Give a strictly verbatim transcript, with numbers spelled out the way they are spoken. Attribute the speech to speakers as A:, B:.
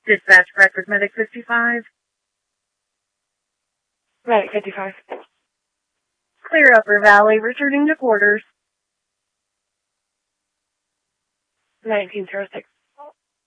A: Dispatch Breakfast Medic fifty-five.
B: Medic fifty-five.
A: Clear Upper Valley, returning to quarters.
B: nineteen oh six.